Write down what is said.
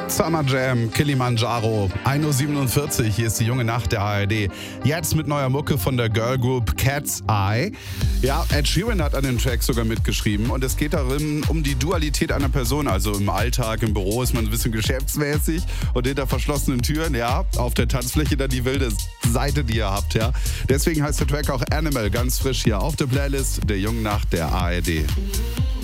Summer Jam, Kilimanjaro, 1:47 Uhr, hier ist die junge Nacht der ARD. Jetzt mit neuer Mucke von der Girl Group Cat's Eye. Ja, Ed Sheeran hat an den Track sogar mitgeschrieben und es geht darin um die Dualität einer Person. Also im Alltag, im Büro ist man ein bisschen geschäftsmäßig und hinter verschlossenen Türen, ja, auf der Tanzfläche dann die wilde Seite, die ihr habt, ja. Deswegen heißt der Track auch Animal, ganz frisch hier auf der Playlist der jungen Nacht der ARD.